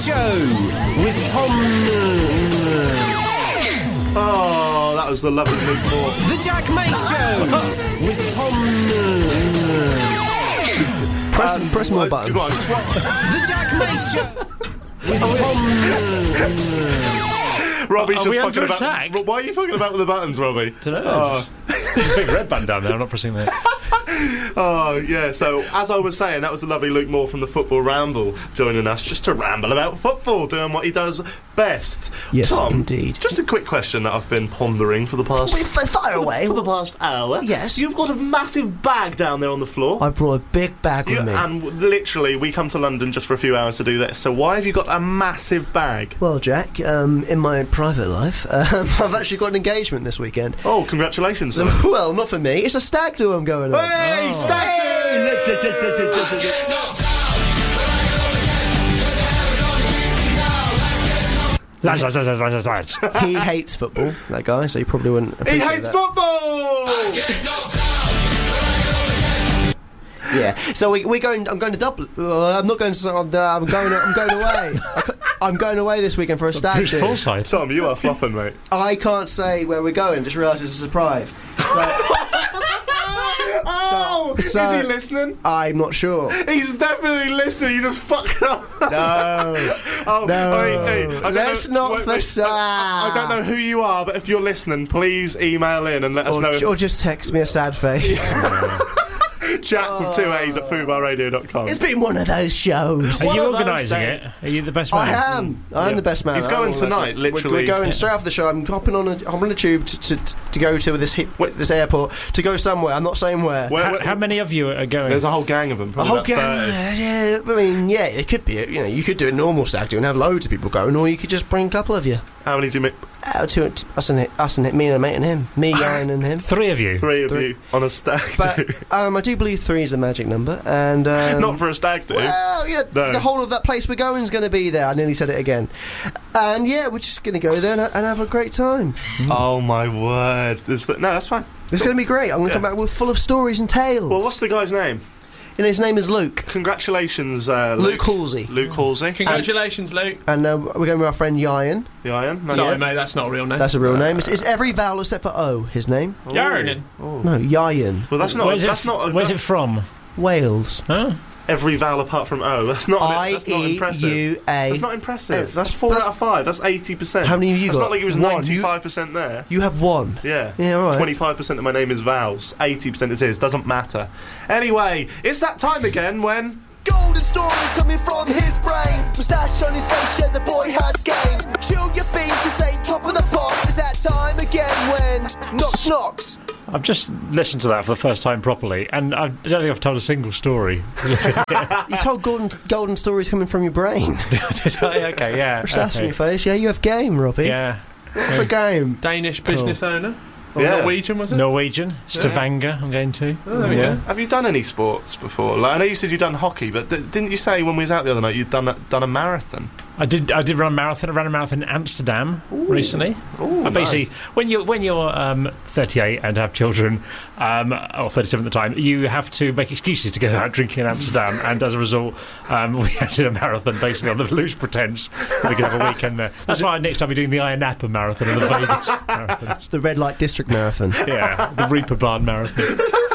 Show with Tom... Oh, that was the lovely Luke Moore. The Jack Mate Show with Tom... Press more buttons. Go on. The Jack Mate Show with Tom... Robbie's Are just we fucking under about. attack? Why are you fucking about with the buttons, Robbie? Dunno. Big red button down there. I'm not pressing that. Oh, yeah, so as I was saying, that was the lovely Luke Moore from the Football Ramble joining us just to ramble about football, doing what he does best. Yes, Tom, indeed. just a quick question that I've been pondering for the past... Fire away. For the past hour. Yes. You've got a massive bag down there on the floor. I brought a big bag with me. And literally, we come to London just for a few hours to do this, so why have you got a massive bag? Well, Jack, in my private life, I've actually got an engagement this weekend. Oh, congratulations, sir. Well, not for me. It's a stag do I'm going on. Hey, stag do! Lads. He hates football, that guy, so he probably wouldn't He appreciate hates that. football! Yeah. So we're going. I'm going to Dublin. I'm not going to. I'm going away. I'm going away this weekend for a stag Bruce do. Forsyth. Tom, you are flopping, mate. I can't say where we're going. Just realised it's a surprise. Oh, is so- he listening? I'm not sure. He's definitely listening. You just fucked up. No. Oh, No. hey, I don't Let's know, not facade. I don't know who you are, but if you're listening, please email in and let us know. Or just text me a sad face. Jack with 2 A's at foodbarradio.com. It's been one of those shows. Are One you of those organising days. it? Are you the best man? I am. I'm the best man. He's going I'm all that tonight, stuff. literally. We're going straight after the show. I'm hopping on a tube to go to this airport to go somewhere. I'm not saying where. How many of you are going? There's a whole gang of them. A Probably whole about gang. 30. Yeah, I mean, yeah, it could be. You know, you could do a normal stag do and have loads of people going, or you could just bring a couple of you. How many do you make? Us and me and a mate and him. Me, Ryan, and him. 3 of you. Three of you on a stag But do. I do believe 3 is a magic number, and Not for a stag do. well, you know, No. the whole of that place we're going is going to be there. I nearly said it again. And yeah, we're just going to go there and have a great time. Oh my word! No, that's fine. It's going to be great. I'm going to come back with full of stories and tales. Well, what's the guy's name? And his name is Luke. Congratulations, Luke Halsey. Luke Halsey. Congratulations, Luke. And we're going with our friend Yayan. Ian. Sorry, mate, that's not a real name. That's a real name. It's every vowel except for O, his name. Yarnin. No, Yayan. Well, that's not. Where's it from? Wales. Huh? Every vowel apart from O. That's not impressive. I-E-U-A. That's not impressive. That's 4 that's- out of 5. That's 80%. How many have you That's got? not like it was One. 95% there. You have one. Yeah. Yeah, all right. 25% of my name is vowels. 80% is his. Doesn't matter. Anyway, it's that time again when... Golden stories coming from his brain. Moustache on his face, yeah, the boy has game. Chill your beans and stay top of the pops. It's that time again when Knox knocks. I've just listened to that for the first time properly, and I don't think I've told a single story. You told golden stories coming from your brain. Did I? Okay, yeah. Moustache on Okay. your face, yeah, you have game, Robbie. Yeah. What's a game? Danish business owner. Or Yeah. Norwegian, was it? Norwegian. Stavanger, I'm going to. there we go. Have you done any sports before? Like, I know you said you'd done hockey, but didn't you say when we was out the other night you'd done a marathon? I did run a marathon. I ran a marathon in Amsterdam recently. Ooh, Basically, nice. when you're 38 and have children, or 37 at the time, you have to make excuses to go out drinking in Amsterdam. And as a result, we did a marathon basically on the loose pretence that we could have a weekend there. That's why next time we're doing the Ayia Napa marathon and the Vegas marathon. The Red Light District Marathon. Yeah, the Reeperbahn marathon.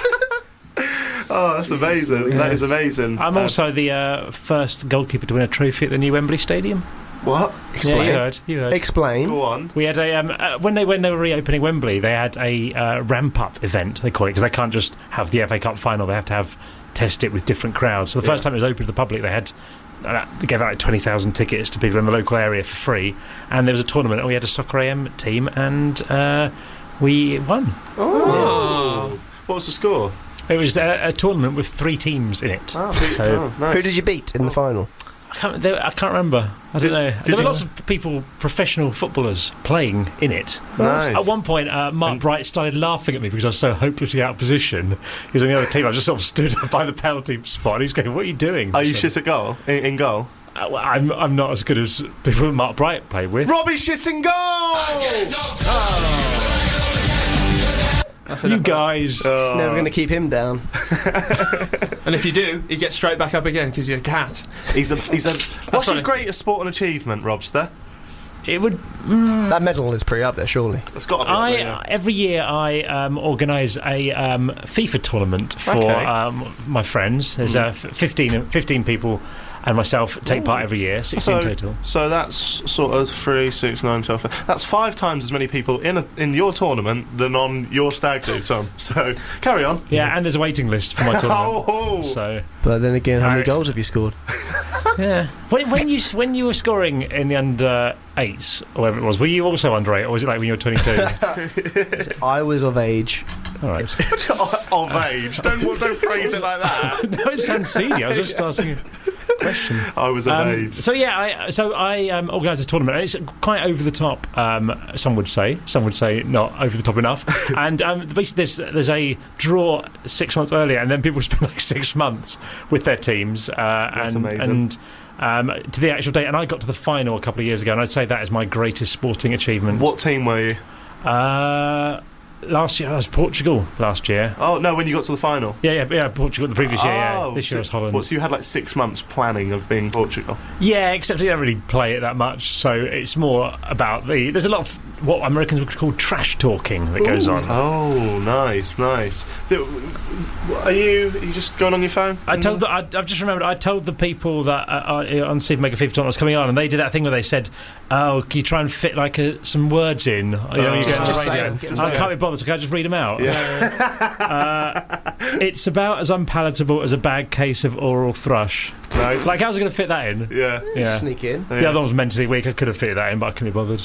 Oh, that's amazing. That is amazing. I'm also the first goalkeeper to win a trophy at the new Wembley Stadium. What? Yeah, you heard. Explain. Go on. We had a when they were reopening Wembley, they had a ramp up event. They call it because they can't just have the FA Cup final. They have to test it with different crowds. So the first time it was open to the public, they gave out like 20,000 tickets to people in the local area for free, and there was a tournament. And we had a Soccer AM team, and we won. Oh. What was the score? It was a tournament with 3 teams in it. So nice. Who did you beat in the final? I can't remember. I don't know. There were lots of people, professional footballers, playing in it. Nice. At one point, Mark Bright started laughing at me because I was so hopelessly out of position. He was on the other team. I just sort of stood by the penalty spot. And he's going, "What are you doing?" Are you shit at goal? In goal? Well, I'm not as good as people Mark Bright played with. Robbie shit in goal! That's You enough. guys. Never going to keep him down. And if you do, he gets straight back up again because he's a cat. He's a. What's your funny. greatest sporting achievement, Robster? It would. That medal is pretty up there, surely. It's got to be. up there, yeah. Every year I organise a FIFA tournament for Okay. my friends. There's 15 people and myself take part every year, 16 total. So that's sort of 3, 6, 9, 12. That's 5 times as many people in your tournament than on your stag do, Tom. So carry on. Yeah, and there's a waiting list for my tournament. Oh. So But then again, how many Alright. goals have you scored? yeah, when you were scoring in the under 8s or whatever it was, were you also under 8, or was it like when you were 22? I was of age. All right. Of age. Don't phrase it like that. No, it sounds seedy. I was just asking a question. I was of age. So yeah, I organised a tournament, and it's quite over the top. Some would say not over the top enough. And basically, there's a draw 6 months earlier, and then people spend like 6 months with their teams. That's and to the actual date. And I got to the final a couple of years ago, and I'd say that is my greatest sporting achievement. What team were you? Last year I was Portugal. Last year. Oh no, when you got to the final. Yeah, Portugal the previous year. Yeah, this year was Holland. What, so you had like 6 months planning of being Portugal? Yeah, except we don't really play it that much, so it's more about there's a lot of what Americans would call trash talking that goes on. Oh, nice. Are you just going on your phone? I've just remembered, I told the people that on Super Mega FIFA tournament was coming on, and they did that thing where they said, oh, can you try and fit like some words in? You go just on the say radio. them, get them I straight. can't be bothered, so can I just read them out? Yeah. It's about as unpalatable as a bad case of oral thrush. Nice. Like, how's I going to fit that in? Yeah. Yeah. Sneak in. The other one was mentally weak. I could have fitted that in, but I couldn't be bothered.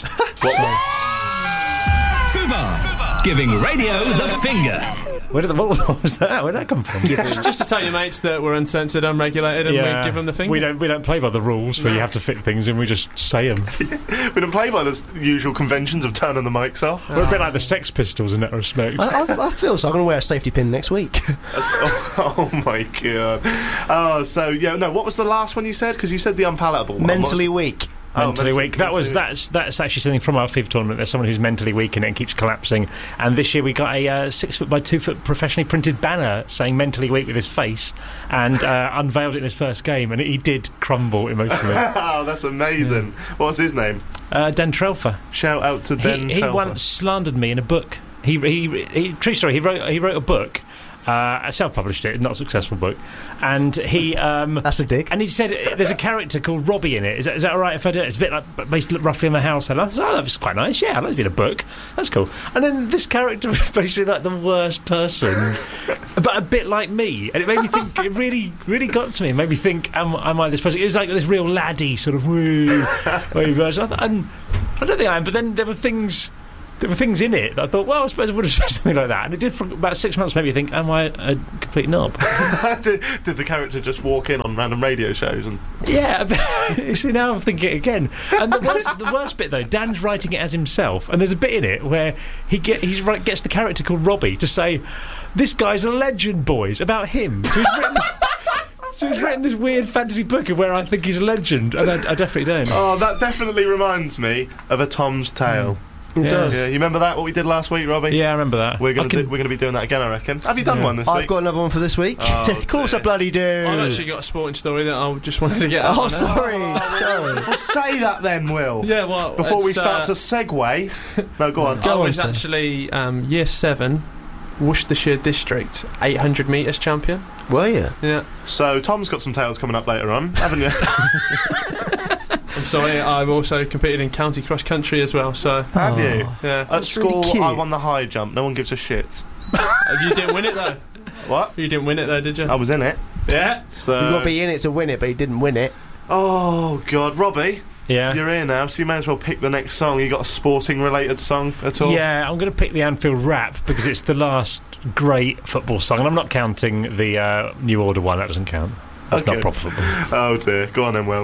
Fubar, giving radio the finger. What was that? Where did that come from? Just to tell your mates that we're uncensored, unregulated, and we give them the finger. We don't play by the rules where you have to fit things in. We just say them. We don't play by the usual conventions of turning the mics off. We're a bit like the Sex Pistols in that respect. I feel so. I'm going to wear a safety pin next week. Oh my god. Oh, so yeah, no. What was the last one you said? Because you said the unpalatable one. Mentally weak. Mentally weak. That's actually something from our FIFA tournament. There's someone who's mentally weak in it and keeps collapsing. And this year we got a 6 foot by 2 foot professionally printed banner saying "mentally weak" with his face, and unveiled it in his first game, and he did crumble emotionally. Oh, that's amazing. What's his name? Dan Trelfer. Shout out to Dan He Trelfer. once slandered me in a book. He true story. He wrote a book. Self-published it, not a successful book, and he That's a dig. and he said there's a character called Robbie in it. Is that all right if I do it? It's a bit like based roughly on the house. And I thought, that was quite nice. Yeah, I'd like to be in a book. That's cool. And then this character was basically like the worst person, but a bit like me. And it made me think. It really, really got to me. It made me think, am I this person? It was like this real laddie sort of woo version. I don't think I am. But then there were things in it that I thought, well, I suppose I would have said something like that. And it did for about 6 months make me think, am I a complete knob? did the character just walk in on random radio shows and? Yeah, you see, now I'm thinking it again. And the worst bit, though, Dan's writing it as himself, and there's a bit in it where he gets the character called Robbie to say, this guy's a legend, boys, about him. So he's written this weird fantasy book of where I think he's a legend, and I definitely don't. Oh, that definitely reminds me of A Tom's Tale. It does. Yeah, you remember that? What we did last week, Robbie? Yeah, I remember that. We're gonna be doing that again, I reckon. Have you done one this I've week? got another one for this week. Oh, Of course I dear. bloody do. I've actually got a sporting story that I just wanted to get out. Oh, on. sorry. Well, say that then, Will. Yeah, well, Before we it's, start to segue. No, go on. I on, was son. actually year 7, Worcestershire District 800 metres champion. Were you? Yeah. So Tom's got some tales coming up later on, haven't you? I'm sorry, I've also competed in county cross country as well, so Have you? yeah. At That's school, really cute. I won the high jump. No one gives a shit. You didn't win it though. What? You didn't win it though, did you? I was in it. Yeah. So. You got to be in it to win it, but he didn't win it. Oh God, Robbie, Yeah. you're here now, so you may as well pick the next song. You got a sporting-related song at all? Yeah, I'm going to pick the Anfield Rap because it's the last great football song, and I'm not counting the New Order one. That doesn't count. That's Okay. not proper football. Oh dear. Go on then, Will.